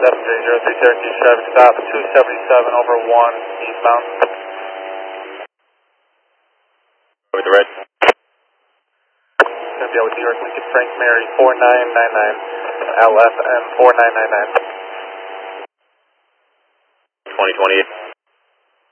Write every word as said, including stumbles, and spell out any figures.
seven three zero three Syracuse traffic stop two seventy-seven over one eastbound. With the red. Gonna be out with New York Lincoln Frank Mary four nine nine nine, L F M four nine nine nine. twenty twenty-eight.